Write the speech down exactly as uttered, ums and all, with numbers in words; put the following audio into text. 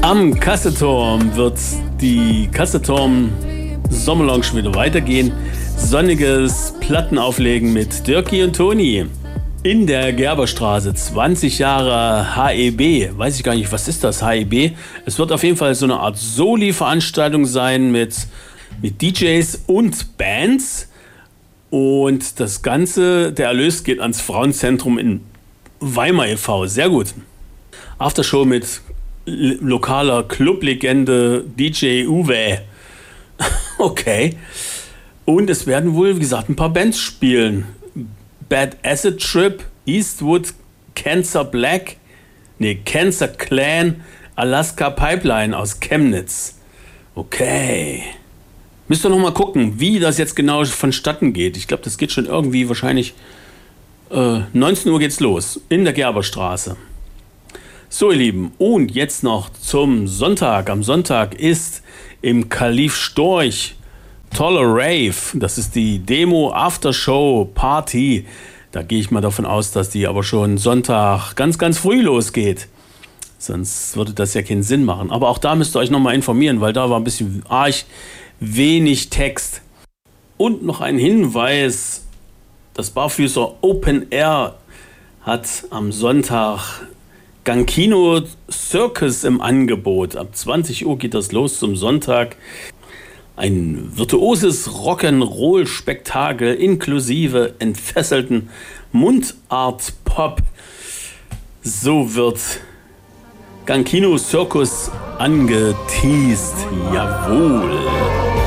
Am Kasseturm wird die Kasseturm Sommerlounge wieder weitergehen. Sonniges Plattenauflegen mit Dirkie und Toni. In der Gerberstraße, zwanzig Jahre H E B. Weiß ich gar nicht, was ist das, H E B? Es wird auf jeden Fall so eine Art Soli-Veranstaltung sein mit, mit D Js und Bands. Und das Ganze, der Erlös geht ans Frauenzentrum in Weimar e V. Sehr gut. Aftershow mit lokaler Clublegende D J Uwe. Okay. Und es werden wohl, wie gesagt, ein paar Bands spielen. Bad Acid Trip, Eastwood, Cancer Black, nee, Cancer Clan, Alaska Pipeline aus Chemnitz. Okay. Müsst ihr noch mal gucken, wie das jetzt genau vonstatten geht. Ich glaube, das geht schon irgendwie wahrscheinlich äh, neunzehn Uhr geht's los in der Gerberstraße. So, ihr Lieben, und jetzt noch zum Sonntag. Am Sonntag ist im Kalif Storch Toller Rave. Das ist die Demo Aftershow Party. Da gehe ich mal davon aus, dass die aber schon Sonntag ganz, ganz früh losgeht. Sonst würde das ja keinen Sinn machen. Aber auch da müsst ihr euch nochmal informieren, weil da war ein bisschen arg wenig Text. Und noch ein Hinweis. Das Barfüßer Open Air hat am Sonntag Gankino Circus im Angebot. Ab zwanzig Uhr geht das los zum Sonntag. Ein virtuoses Rock'n'Roll-Spektakel inklusive entfesselten Mundart-Pop. So wird Gankino Circus angeteased. Jawohl.